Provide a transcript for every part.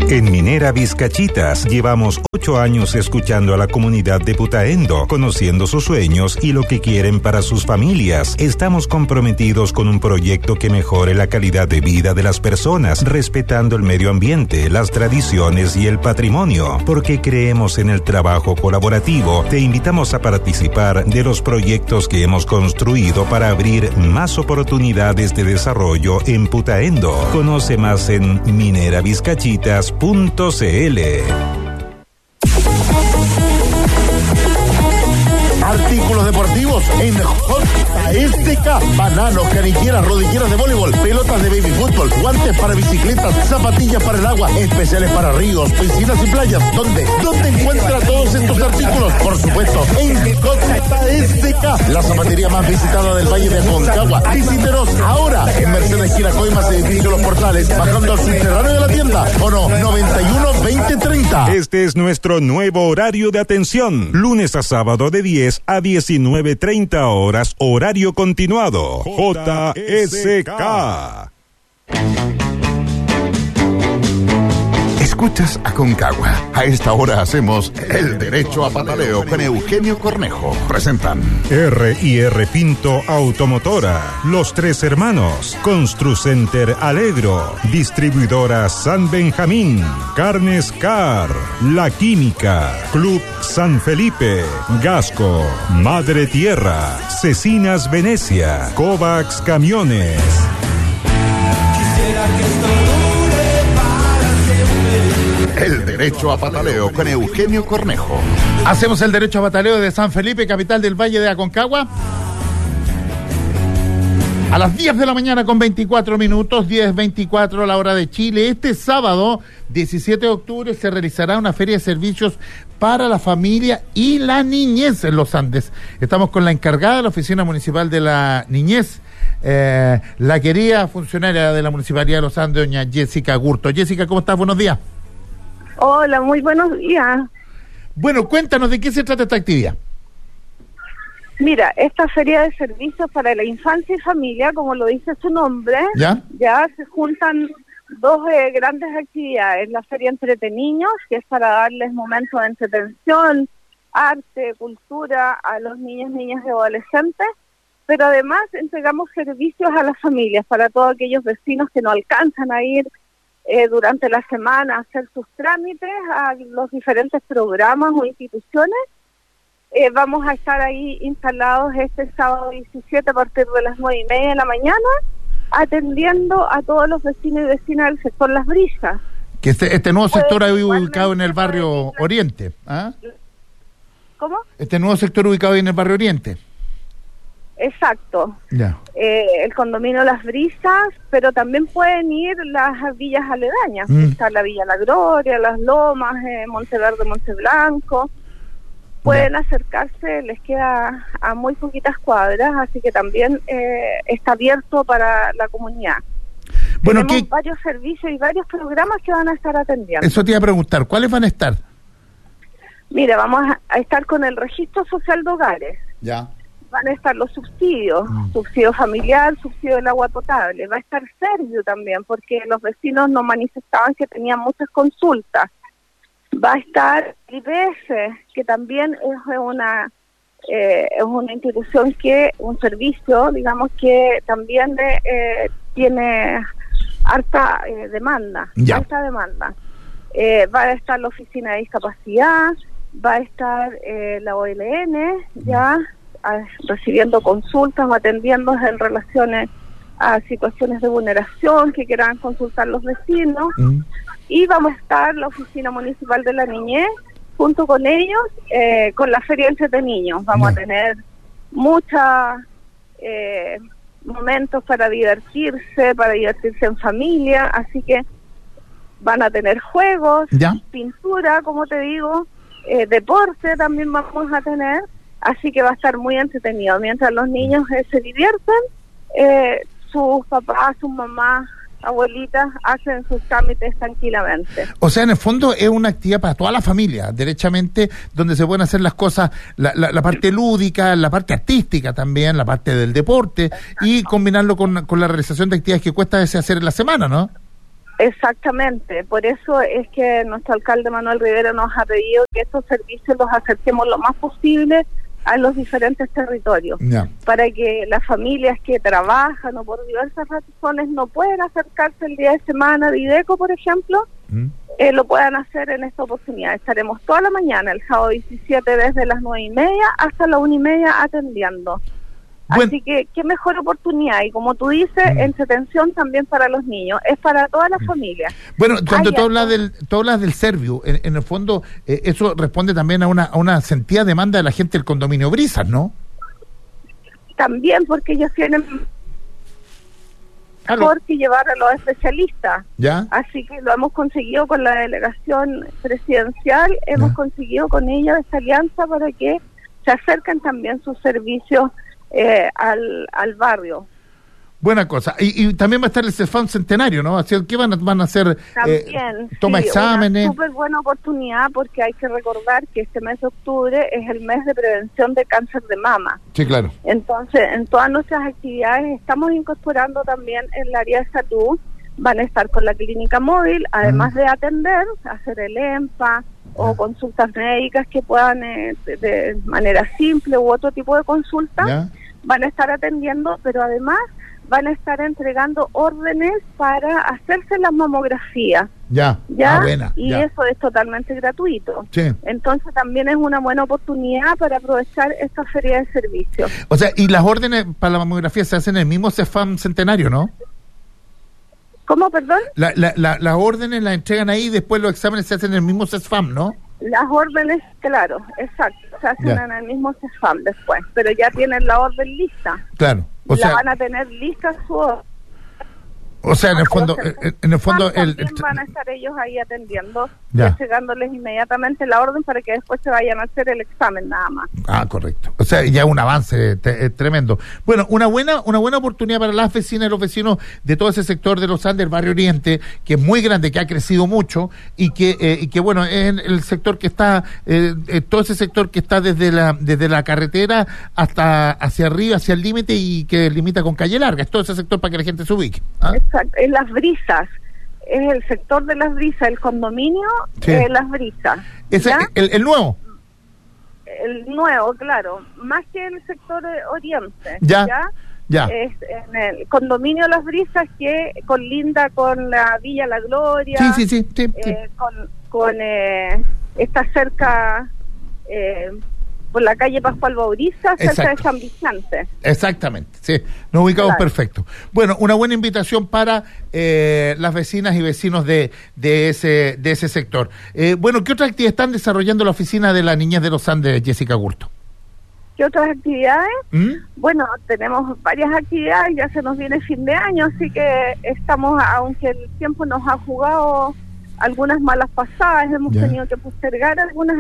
En Minera Vizcachitas llevamos 8 años escuchando a la comunidad de Putaendo, conociendo sus sueños y lo que quieren para sus familias. Estamos comprometidos con un proyecto que mejore la calidad de vida de las personas, respetando el medio ambiente, las tradiciones y el patrimonio. Porque creemos en el trabajo colaborativo, te invitamos a participar de los proyectos que hemos construido para abrir más oportunidades de desarrollo en Putaendo. Conoce más en mineravizcachitas.cl. Artículos deportivos en JSK. Bananos, canilleras, rodilleras de voleibol, pelotas de baby fútbol, guantes para bicicletas, zapatillas para el agua, especiales para ríos, piscinas y playas. ¿Dónde encuentra todos estos artículos? Por supuesto, en JSK, la zapatería más visitada del Valle de Aconcagua. Visítenos ahora en Mercedes Esquina Coimas, edificio Los Portales, bajando al subterráneo de la tienda. O no, 91 20 30. Este es nuestro nuevo horario de atención. Lunes a sábado de 10 a 19:30 horas, horario continuado. JSK. Escuchas Aconcagua. A esta hora hacemos El Derecho a Pataleo con Eugenio Cornejo. Presentan R&R Pinto Automotora, Los Tres Hermanos, Construcenter Alegro, Distribuidora San Benjamín, Carnes Car, La Química, Club San Felipe, Gasco, Madre Tierra, Cecinas Venecia, Kovacs Camiones. El Derecho a Pataleo con Eugenio Cornejo. Hacemos el Derecho a Pataleo de San Felipe, capital del Valle de Aconcagua. A las 10 de la mañana con 24 minutos, 10:24 la hora de Chile. Este sábado, 17 de octubre, se realizará una feria de servicios para la familia y la niñez en los Andes. Estamos con la encargada de la Oficina Municipal de la Niñez, la querida funcionaria de la Municipalidad de los Andes, doña Jessica Gurto. Jessica, ¿cómo estás? Buenos días. Hola, muy buenos días. Bueno, cuéntanos de qué se trata esta actividad. Mira, esta feria de servicios para la infancia y familia, como lo dice su nombre, ya se juntan dos grandes actividades. La feria Entreteniños, que es para darles momentos de entretención, arte, cultura a los niños, niñas y adolescentes, pero además entregamos servicios a las familias, para todos aquellos vecinos que no alcanzan a ir durante la semana a hacer sus trámites a los diferentes programas o instituciones. Vamos a estar ahí instalados este sábado 17 a partir de las 9:30 de la mañana, atendiendo a todos los vecinos y vecinas del sector Las Brisas. Que este nuevo sector ahí ubicado en el barrio Oriente. ¿Ah? ¿Cómo? Este nuevo sector ubicado ahí en el barrio Oriente. Exacto. Ya. El condominio Las Brisas, pero también pueden ir las villas aledañas. Está la Villa La Gloria, Las Lomas, Monteverde, Monteblanco. Pueden acercarse, les queda a muy poquitas cuadras, así que también está abierto para la comunidad. Bueno, tenemos varios servicios y varios programas que van a estar atendiendo. Eso te iba a preguntar, ¿cuáles van a estar? Mira, vamos a estar con el registro social de hogares. Ya. Van a estar los subsidios, subsidio familiar, subsidio del agua potable. Va a estar Servio también, porque los vecinos nos manifestaban que tenían muchas consultas. Va a estar IPS, que también es una institución un servicio, digamos, que también tiene harta demanda. Alta demanda. Va a estar la Oficina de Discapacidad, va a estar la OLN, recibiendo consultas o atendiendo en relaciones a situaciones de vulneración que quieran consultar los vecinos. Y vamos a estar la Oficina Municipal de la Niñez junto con ellos con la Feria Entreteniños. Vamos a tener muchos momentos para divertirse en familia, así que van a tener juegos, pintura, como te digo, deporte también vamos a tener. Así que va a estar muy entretenido. Mientras los niños se divierten, sus papás, sus mamás, abuelitas hacen sus trámites tranquilamente. O sea, en el fondo es una actividad para toda la familia, derechamente, donde se pueden hacer las cosas, la parte lúdica, la parte artística también, la parte del deporte, y combinarlo con la realización de actividades que cuesta hacer en la semana, ¿no? Exactamente, por eso es que nuestro alcalde Manuel Rivera nos ha pedido que estos servicios los acerquemos lo más posible a los diferentes territorios, para que las familias que trabajan o por diversas razones no pueden acercarse el día de semana de IDECO, por ejemplo, lo puedan hacer en esta oportunidad. Estaremos toda la mañana, el sábado 17, desde las 9:30 hasta las 1:30 atendiendo. Bueno. Así que qué mejor oportunidad, y como tú dices, entretención también para los niños, es para toda la familia. Bueno, cuando tú hablas del Serviu, en el fondo eso responde también a una sentida demanda de la gente del condominio Brisas, ¿no? También, porque ellos tienen mejor que llevar a los especialistas. ¿Ya? Así que lo hemos conseguido con la delegación presidencial, hemos conseguido con ellos esta alianza para que se acerquen también sus servicios al barrio. Buena cosa. Y también va a estar el CEFAM Centenario, ¿no? Así que van a hacer también, toma exámenes. Una súper buena oportunidad, porque hay que recordar que este mes de octubre es el mes de prevención de cáncer de mama. Sí, claro. Entonces, en todas nuestras actividades estamos incorporando también el área de salud. Van a estar con la clínica móvil, además de atender, hacer el EMPA o consultas médicas que puedan de manera simple u otro tipo de consulta. Van a estar atendiendo, pero además van a estar entregando órdenes para hacerse la mamografía. Eso es totalmente gratuito. Sí. Entonces también es una buena oportunidad para aprovechar esta feria de servicios. O sea, y las órdenes para la mamografía se hacen en el mismo CEFAM Centenario, ¿no? ¿Cómo, perdón? Las órdenes las entregan ahí y después los exámenes se hacen en el mismo CEFAM, ¿no? Las órdenes, claro, exacto, se hacen en el mismo CEFAM después, pero ya tienen la orden lista. Claro. La van a tener lista su orden. O sea, en el fondo también van a estar ellos ahí atendiendo, entregándoles inmediatamente la orden para que después se vayan a hacer el examen nada más. Correcto. O sea, ya un avance tremendo. Bueno, una buena oportunidad para las vecinas y los vecinos de todo ese sector de los Andes, el Barrio Oriente, que es muy grande, que ha crecido mucho y que bueno, es el sector que está, todo ese sector que está desde la carretera hasta hacia arriba, hacia el límite, y que limita con Calle Larga. Es todo ese sector para que la gente se ubique. Exacto. En Las Brisas, es el sector de Las Brisas, el condominio Las Brisas. ¿Es el nuevo? El nuevo, claro, más que el sector oriente. Ya. Es en el condominio Las Brisas, que colinda con la Villa La Gloria. Sí. Está cerca por la calle Pascual Bauriza, cerca de San Vicente. Exactamente, sí, nos ubicamos perfecto. Bueno, una buena invitación para las vecinas y vecinos de ese sector. Bueno, ¿qué otras actividades están desarrollando la oficina de la Niñez de los Andes, Jessica Gurto? ¿Qué otras actividades? Bueno, tenemos varias actividades, ya se nos viene fin de año, así que estamos, aunque el tiempo nos ha jugado algunas malas pasadas, hemos tenido que postergar algunos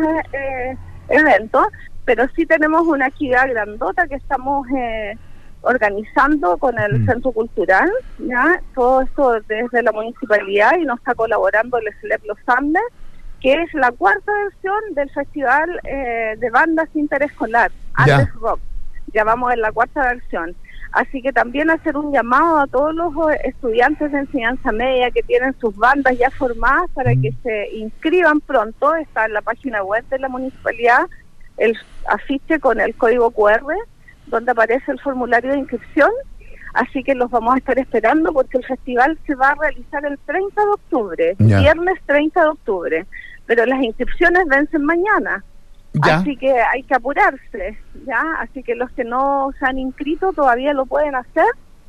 eventos, pero sí tenemos una actividad grandota que estamos organizando con el Centro Cultural, todo esto desde la municipalidad, y nos está colaborando el SLEP Los Andes, que es la cuarta versión del Festival de Bandas Interescolar, Andes Rock. Ya vamos en la cuarta versión. Así que también hacer un llamado a todos los estudiantes de enseñanza media que tienen sus bandas ya formadas para que se inscriban pronto. Está en la página web de la municipalidad el afiche con el código QR, donde aparece el formulario de inscripción. Así que los vamos a estar esperando, porque el festival se va a realizar el 30 de octubre, viernes 30 de octubre, pero las inscripciones vencen mañana. Así que hay que apurarse, así que los que no se han inscrito todavía lo pueden hacer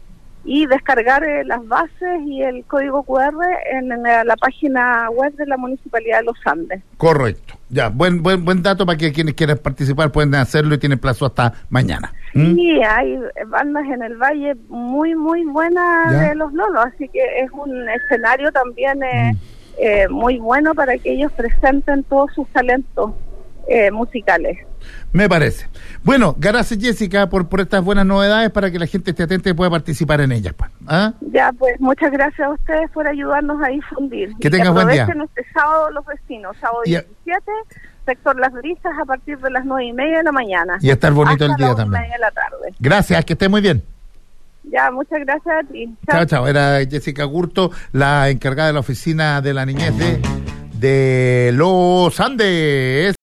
y descargar las bases y el código QR en la página web de la Municipalidad de Los Andes. Correcto, buen dato para que quienes quieran participar pueden hacerlo, y tienen plazo hasta mañana. Sí, hay bandas en el Valle muy buenas de Los Lolos, así que es un escenario también muy bueno para que ellos presenten todos sus talentos musicales. Me parece. Bueno, gracias, Jessica, por estas buenas novedades, para que la gente esté atenta y pueda participar en ellas. Pues muchas gracias a ustedes por ayudarnos a difundir. Que tengas buen día. Aprovechen este sábado los vecinos, sábado 17, sector Las Brisas, a partir de las 9:30 de la mañana. Y estar bonito el día también. 1:30 de la tarde. Gracias, que esté muy bien. Ya, muchas gracias a ti. Chao, chao. Era Jessica Gurto, la encargada de la oficina de la niñez de Los Andes.